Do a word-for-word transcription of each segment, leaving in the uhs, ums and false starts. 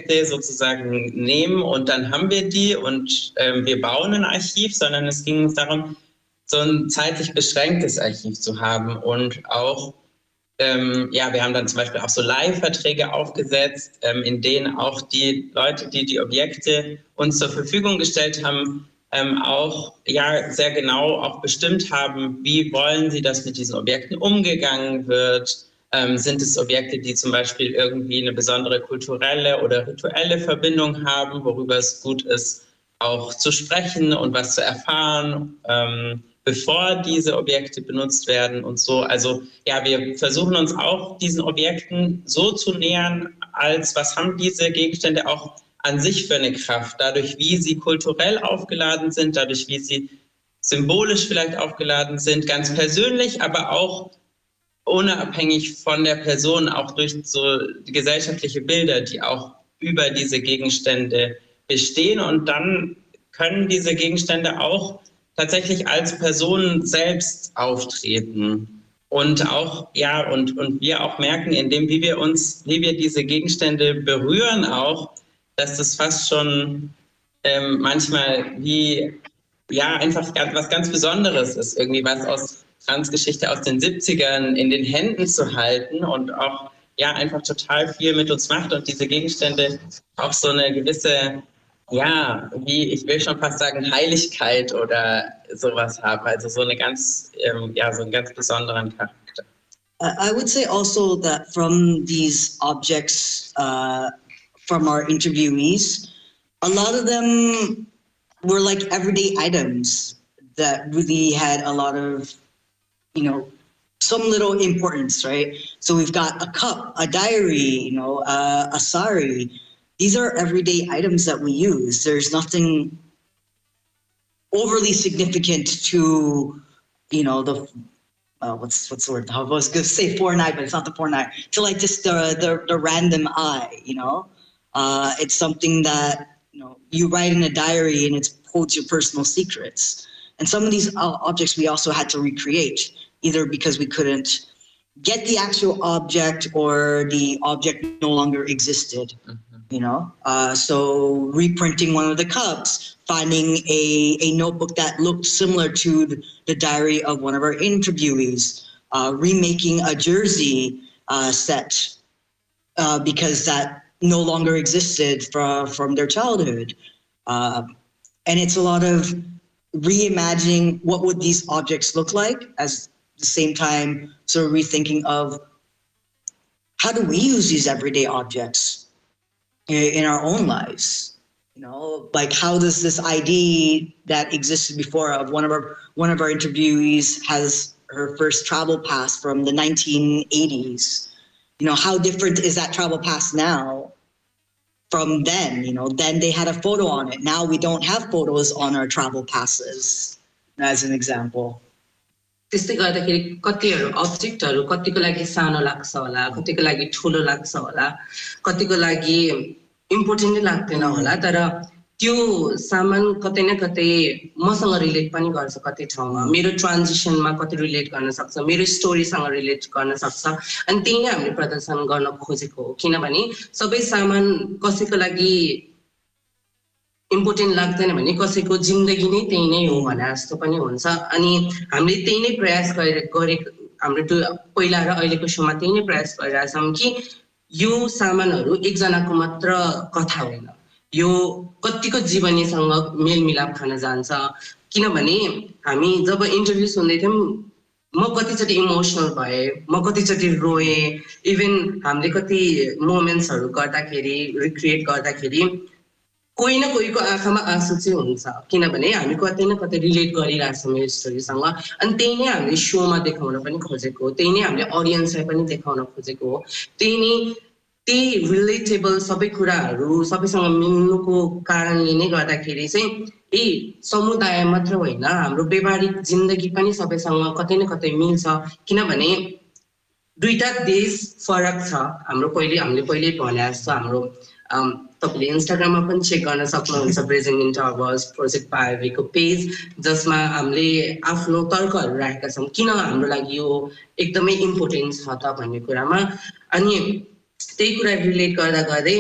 Objekte sozusagen nehmen und dann haben wir die und ähm, wir bauen ein Archiv, sondern es ging uns darum, so ein zeitlich beschränktes Archiv zu haben und auch Ähm, ja, wir haben dann zum Beispiel auch so Leihverträge aufgesetzt, ähm, in denen auch die Leute, die die Objekte uns zur Verfügung gestellt haben, ähm, auch ja sehr genau auch bestimmt haben, wie wollen sie, dass mit diesen Objekten umgegangen wird. Ähm, sind es Objekte, die zum Beispiel irgendwie eine besondere kulturelle oder rituelle Verbindung haben, worüber es gut ist, auch zu sprechen und was zu erfahren. Ähm, bevor diese Objekte benutzt werden und so. Also ja, wir versuchen uns auch diesen Objekten so zu nähern, als was haben diese Gegenstände auch an sich für eine Kraft, dadurch wie sie kulturell aufgeladen sind, dadurch wie sie symbolisch vielleicht aufgeladen sind, ganz persönlich, aber auch unabhängig von der Person, auch durch so gesellschaftliche Bilder, die auch über diese Gegenstände bestehen. Und dann können diese Gegenstände auch tatsächlich als Personen selbst auftreten. Und auch, ja, und, und wir auch merken, indem wie wir uns, wie wir diese Gegenstände berühren auch, dass das fast schon ähm, manchmal wie, ja, einfach ganz, was ganz Besonderes ist, irgendwie was aus Transgeschichte aus den siebzigern in den Händen zu halten und auch, ja, einfach total viel mit uns macht und diese Gegenstände auch so eine gewisse, ja, wie ich will schon fast sagen, Heiligkeit oder sowas haben. Also so eine ganz, ähm, ja, so einen ganz besonderen Charakter. I would say also that from these objects, uh, from our interviewees, a lot of them were like everyday items that really had a lot of, you know, some little importance, right? So we've got a cup, a diary, you know, uh, a sari. These are everyday items that we use. There's nothing overly significant to, you know, the, uh, what's what's the word? I was going to say foreign eye, but it's not the foreign eye. To like just the, the, the random eye, you know? Uh, it's something that, you know, you write in a diary and it holds your personal secrets. And some of these uh, objects we also had to recreate, either because we couldn't get the actual object or the object no longer existed, mm-hmm. you know? Uh, so reprinting one of the cups, finding a, a notebook that looked similar to the, the diary of one of our interviewees, uh, remaking a jersey uh, set uh, because that no longer existed from, from their childhood. Uh, and it's a lot of reimagining what would these objects look like, as the same time sort of rethinking of how do we use these everyday objects in, in our own lives? You know, like how does this I D that existed before of one of our one of our interviewees has her first travel pass from the nineteen eighties. You know, how different is that travel pass now from then? You know, then they had a photo on it. Now we don't have photos on our travel passes, as an example. त्यस्तै गर्दाखेरि कतिहरू अब्जेक्टहरू कतिको लागि सानो लाग्छ होला, कतिको लागि ठुलो लाग्छ होला, कतिको लागि इम्पोर्टेन्ट नै लाग्दैन होला, तर त्यो सामान कतै न कतै मसँग रिलेट पनि गर्छ कति ठाउँमा, मेरो ट्रान्जिसनमा कति रिलेट गर्न सक्छ, मेरो स्टोरीसँग रिलेट गर्न सक्छ, अनि त्यही नै हामीले प्रदर्शन गर्न खोजेको हो। किनभने सबै सामान कसैको लागि इम्पोर्टेन्ट लाग्दैन भने कसैको जिन्दगी नै त्यही नै हो भने जस्तो पनि हुन्छ। अनि हामीले त्यही नै प्रयास गरेको हाम्रो पहिला र अहिलेको शोमा त्यही नै प्रयास गरिरहेछौँ कि यो सामानहरू एकजनाको मात्र कथा होइन, यो कतिको जीवनीसँग मेलमिलाप खान जान्छ। किनभने हामी जब इन्टरभ्यू सुन्दै थियौँ म कतिचोटि इमोसनल भएँ, म कतिचोटि रोएँ, इभन हामीले कति मोमेन्ट्सहरू गर्दाखेरि रिक्रिएट गर्दाखेरि कोही न कोहीको आँखामा आँसु चाहिँ हुन्छ, किनभने हामी कतै न कतै रिलेट गरिरहेछौँ यो स्टोरीसँग। अनि त्यही नै हामीले सोमा देखाउन पनि खोजेको हो, त्यही नै हामीले अडियन्सलाई पनि देखाउन खोजेको हो। त्यही नै त्यही रिलेटेबल सबै कुराहरू सबैसँग मिल्नुको कारणले नै गर्दाखेरि चाहिँ ए समुदाय मात्र होइन, हाम्रो व्यावहारिक जिन्दगी पनि सबैसँग कतै न कतै मिल्छ। किनभने दुईटा देश फरक छ। हाम्रो पहिले हामीले पहिले भने जस्तो हाम्रो तपाईँले इन्स्टाग्राममा पनि चेक गर्न सक्नुहुन्छ ब्रेजिङ इन्टरभल्स प्रोजेक्ट पाएको पेज, जसमा हामीले आफ्नो तर्कहरू राखेका छौँ किन हाम्रो लागि यो एकदमै इम्पोर्टेन्ट छ त भन्ने कुरामा। अनि त्यही कुरा रिलेट गर्दा गर्दै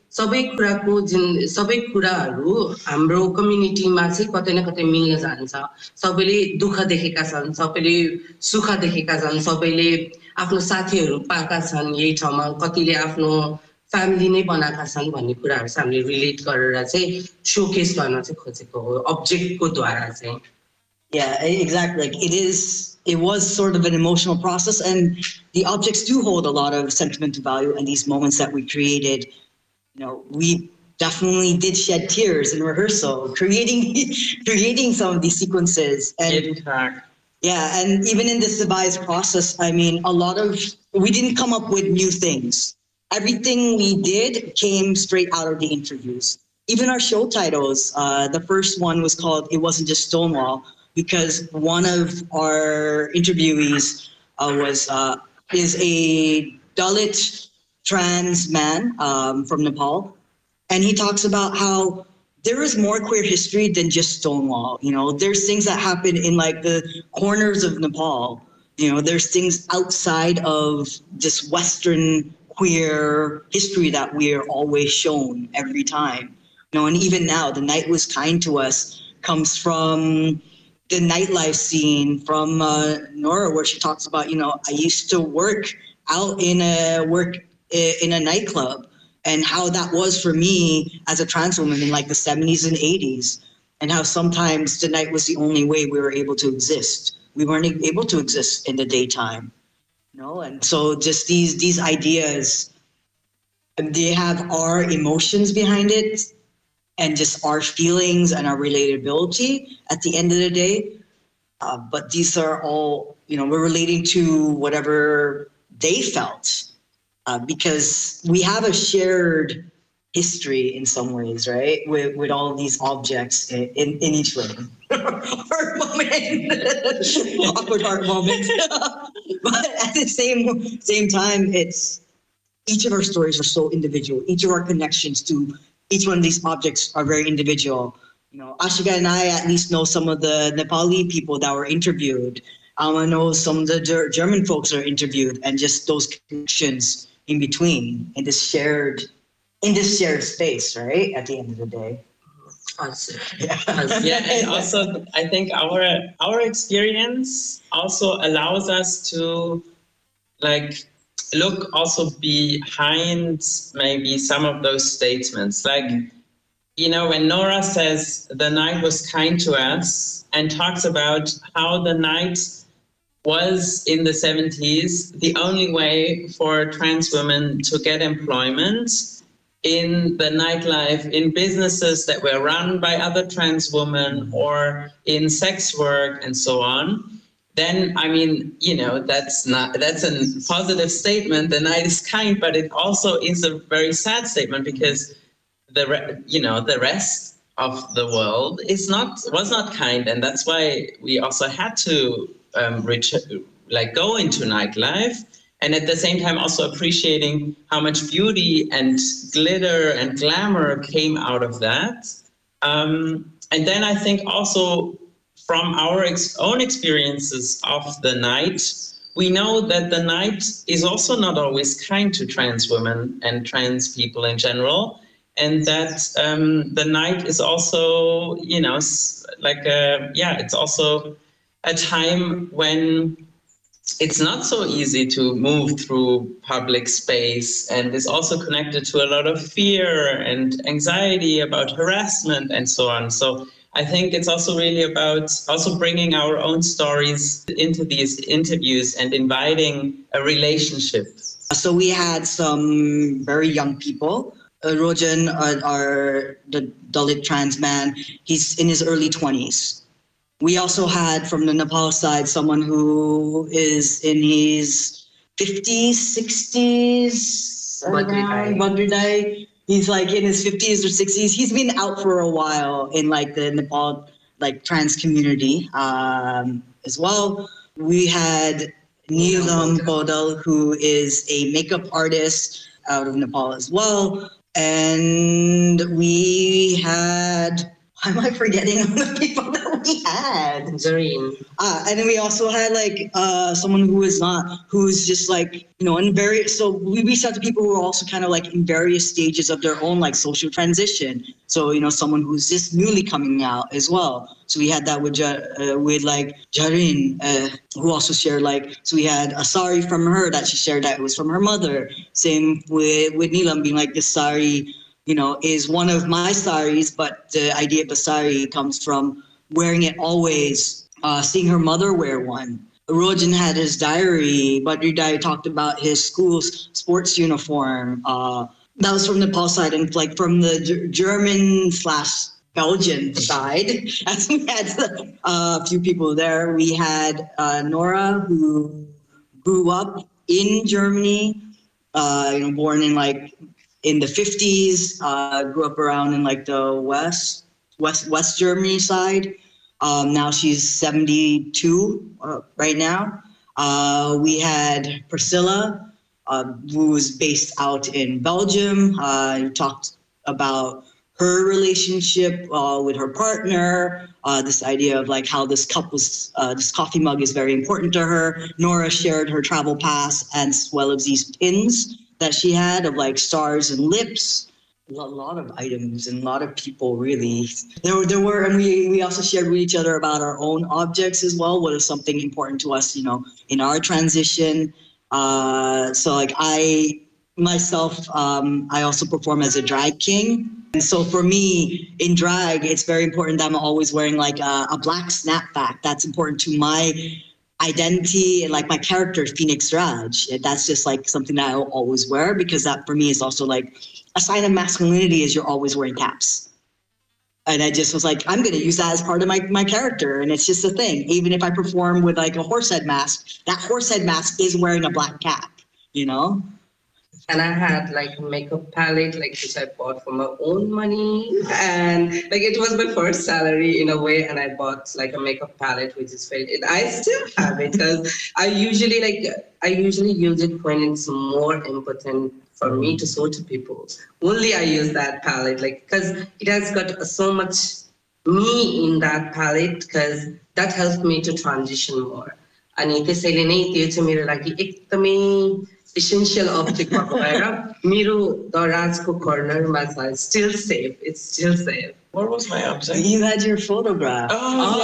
सबै कुराको जुन सबै कुराहरू हाम्रो कम्युनिटीमा चाहिँ कतै न कतै मिल्न जान्छ सबैले दुःख देखेका छन् सबैले सुख देखेका छन् सबैले आफ्नो साथीहरू पाएका छन् यही ठाउँमा कतिले आफ्नो फ्यामिली नै बनाएका छन् भन्ने कुराहरू चाहिँ हामीले रिलेट गरेर चाहिँ शोकेस गर्न चाहिँ खोजेको हो अब्जेक्टको द्वारा चाहिँ Yeah, e- exactly. Like it is, it was sort of an emotional process, and the objects do hold a lot of sentimental value. And these moments that we created, you know, we definitely did shed tears in rehearsal, creating creating some of these sequences. And yeah, and even in this device process, I mean, a lot of we didn't come up with new things. Everything we did came straight out of the interviews. Even our show titles, uh, the first one was called "It Wasn't Just Stonewall," because one of our interviewees uh, was uh, is a Dalit trans man um, from Nepal, and he talks about how there is more queer history than just Stonewall. You know, there's things that happen in like the corners of Nepal. You know, there's things outside of this Western queer history that we're always shown every time. You know, and even now, The Night Was Kind to Us comes from the nightlife scene from uh, Nora, where she talks about, you know, I used to work out in a work in a nightclub, and how that was for me as a trans woman in like the seventies and eighties, and how sometimes the night was the only way we were able to exist. We weren't able to exist in the daytime, you know, and so just these these ideas, they have our emotions behind it, and just our feelings and our relatability at the end of the day. Uh, but these are all, you know, we're relating to whatever they felt. Uh, because we have a shared history in some ways, right? With with all of these objects in, in, in each room. Heart moment, awkward heart moment. But at the same same time, it's each of our stories are so individual. Each of our connections to each one of these objects are very individual. You know, Ashika and I at least know some of the Nepali people that were interviewed. Um, I know some of the Ger- German folks are interviewed, and just those connections in between in this shared in this shared space, right? At the end of the day. Yeah. Yeah, and also I think our our experience also allows us to like look also behind maybe some of those statements. Like, you know, when Nora says the night was kind to us and talks about how the night was in the seventies the only way for trans women to get employment in the nightlife, in businesses that were run by other trans women, or in sex work and so on, then, I mean, you know, that's not, that's a positive statement, the night is kind, but it also is a very sad statement, because the, re- you know, the rest of the world is not, was not kind. And that's why we also had to um, reach, like go into nightlife. And at the same time, also appreciating how much beauty and glitter and glamour came out of that. Um, and then I think also from our ex- own experiences of the night, we know that the night is also not always kind to trans women and trans people in general. And that um, the night is also, you know, like, a, yeah, it's also a time when it's not so easy to move through public space, and is also connected to a lot of fear and anxiety about harassment and so on. So I think it's also really about also bringing our own stories into these interviews and inviting a relationship. So we had some very young people. Uh, Rojan, uh, our the Dalit trans man, he's in his early twenties. We also had from the Nepal side someone who is in his fifties, sixties. Badri Badri. He's like in his fifties or sixties. He's been out for a while in like the Nepal like trans community um, as well. We had Neelam Podal, who is a makeup artist out of Nepal as well. And we had, why am I forgetting the people that we had. Zareen. Uh, and then we also had like uh, someone who is not, who's just like, you know, in various, so we reached out to people who are also kind of like in various stages of their own like social transition. So, you know, someone who's just newly coming out as well. So we had that with, Ja- uh, with like Jareen, uh, who also shared like, so we had a sari from her that she shared that it was from her mother. Same with, with Neelam being like, this sari, you know, is one of my saris, but the idea of the sari comes from wearing it always, uh, seeing her mother wear one. Rojan had his diary, Badri Diary talked about his school's sports uniform. Uh, that was from Nepal side, and like from the G- German slash Belgian side, as we had uh, a few people there. We had uh, Nora, who grew up in Germany, uh, you know, born in like in the fifties, uh, grew up around in like the west, west, West Germany side. Um, now she's seventy-two uh, right now. Uh, we had Priscilla, uh, who was based out in Belgium. Uh, who talked about her relationship uh, with her partner, uh, this idea of like how this cup was, uh, this coffee mug is very important to her. Nora shared her travel pass as well as these pins that she had of like stars and lips. A lot of items and a lot of people really. There were, there were, and we, we also shared with each other about our own objects as well. What is something important to us, you know, in our transition. Uh, so like I, myself, um, I also perform as a drag king. And so for me in drag, it's very important that I'm always wearing like a, a black snapback. That's important to my identity and like my character, Phoenix Raj. That's just like something that I'll always wear because that for me is also like a sign of masculinity is you're always wearing caps. And I just was like, I'm going to use that as part of my, my character. And it's just a thing. Even if I perform with like a horse head mask, that horse head mask is wearing a black cap, you know? And I had like a makeup palette, like which I bought for my own money, and like it was my first salary in a way. And I bought like a makeup palette, which is very. I still have it because I usually like I usually use it when it's more important for me to show to people. Only I use that palette, like because it has got so much me in that palette, because that helps me to transition more. अनि त्यसैले नै त्यो चाहिँ मेरो लागि एकदमै essential object भएको भएर मेरो दराजको कर्नरमा छ still safe. It's still safe. What was my object? You had your photograph. Oh,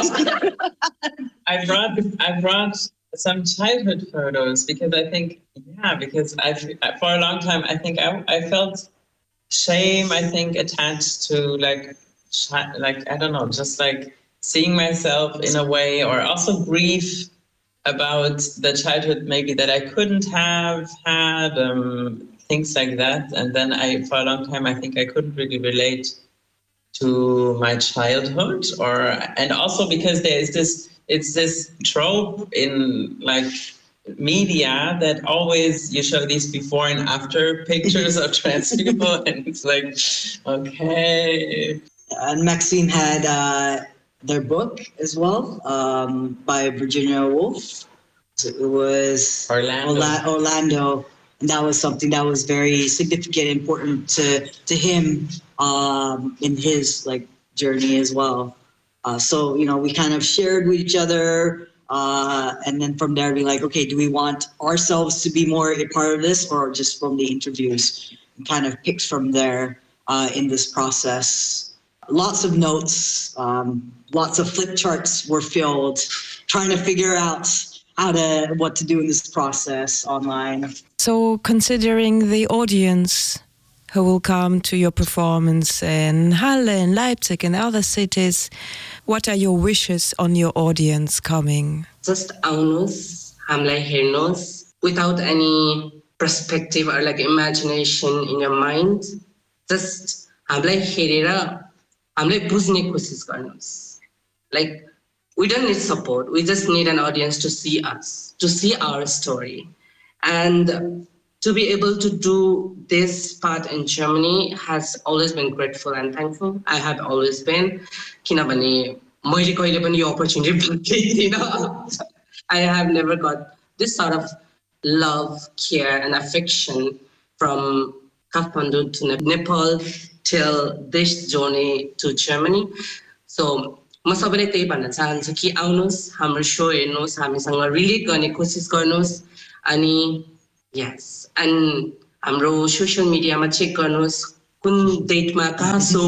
I brought I brought some childhood photos because I think yeah because I've for a long time I think I I felt shame I think attached to like chi- like I don't know just like seeing myself in a way or also grief about the childhood maybe that I couldn't have had um, things like that and then I for a long time I think I couldn't really relate to my childhood or and also because there is this it's this trope in like media that always you show these before and after pictures of trans people and it's like okay And Maxine had uh, their book as well um, by Virginia Woolf. So it was Orlando. Orla- Orlando, and that was something that was very significant, important to to him um, in his like journey as well. Uh, so you know, we kind of shared with each other, uh, and then from there, we like, okay, do we want ourselves to be more a part of this, or just from the interviews? And kind of picked from there uh, in this process. Lots of notes, um, lots of flip charts were filled, trying to figure out how to what to do in this process online. So, considering the audience who will come to your performance in Halle and Leipzig and other cities, what are your wishes on your audience coming? Just आउनुहोस्, हामीलाई हेर्नुहोस्, without any perspective or like imagination in your mind. Just हामीलाई हेरेर हामीलाई बुझ्ने कोसिस गर्नुहोस्. Like we don't need support. We just need an audience to see us, to see our story. And to be able to do this part in Germany has always been grateful and thankful. I have always been. किनभने मैले कहिले पनि यो opportunity पाएकै थिइनँ. I have never got this sort of love, care, and affection from Kathmandu to Nepal till this journey to Germany. So म सबैलाई त्यही भन्न चाहन्छु कि आउनुहोस् हाम्रो सो हेर्नुहोस् हामीसँग रिलेट गर्ने कोसिस गर्नुहोस् अनि यस एन्ड हाम्रो सोसियल मिडियामा चेक गर्नुहोस् कुन डेटमा कहाँ सो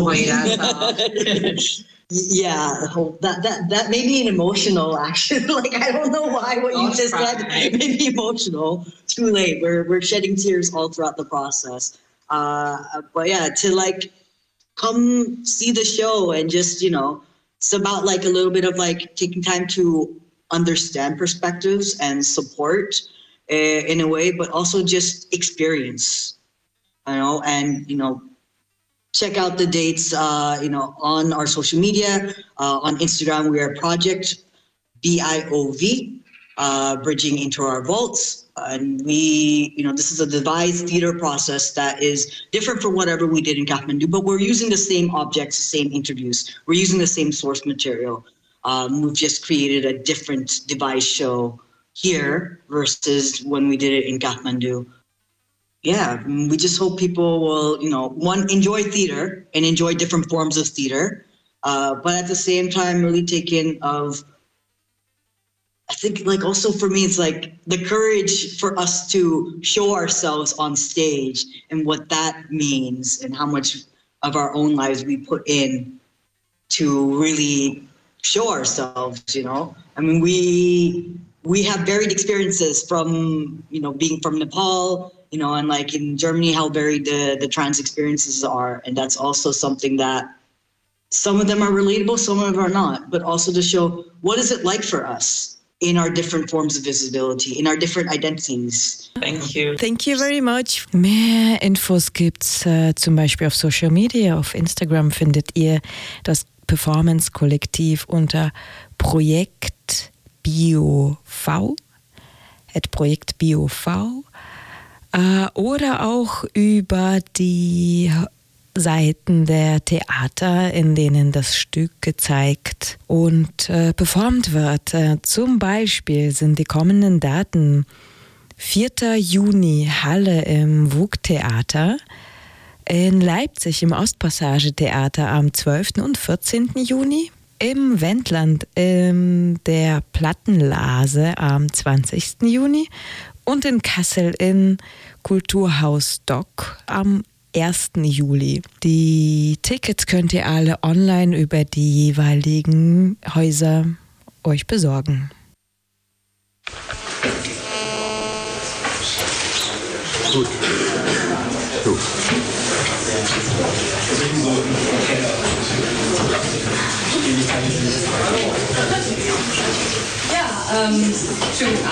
भइरहेछ Yeah, that that that made me an emotional action. Like I don't know why what you Don't just cry. said made me emotional. Too late. We're we're shedding tears all throughout the process. Uh, but yeah, to like come see the show and just you know, it's about like a little bit of like taking time to understand perspectives and support uh, in a way, but also just experience. You know, and you know. Check out the dates, uh, you know, on our social media. Uh, on Instagram, we are Project B I O V, uh, Bridging into Our Vaults. And we, you know, this is a devised theater process that is different from whatever we did in Kathmandu, but we're using the same objects, the same interviews. We're using the same source material. Um, we've just created a different devised show here versus when we did it in Kathmandu. Yeah, we just hope people will, you know, one, enjoy theater and enjoy different forms of theater, uh, but at the same time, really take in of, I think like also for me, it's like the courage for us to show ourselves on stage and what that means and how much of our own lives we put in to really show ourselves, you know? I mean, we we have varied experiences from, you know, being from Nepal, you know, and like in Germany, how varied the, the trans experiences are. And that's also something that some of them are relatable, some of them are not, but also to show what is it like for us in our different forms of visibility, in our different identities. Thank you. Thank you very much. Mehr Infos gibt's äh, zum Beispiel auf Social Media. Auf Instagram findet ihr das Performance-Kollektiv unter Projekt BioV, at Projekt BioV, äh, oder auch über die Seiten der Theater, in denen das Stück gezeigt und äh, performt wird. Äh, zum Beispiel sind die kommenden Daten vierter Juni Halle im W U G-Theater, in Leipzig im Ostpassage-Theater am zwölften und vierzehnten Juni, im Wendland in der Plattenlase am zwanzigsten Juni und in Kassel in Kulturhaus Dock am ersten Juli. Die Tickets könnt ihr alle online über die jeweiligen Häuser euch besorgen. Gut. Gut. Ja, ähm, schön.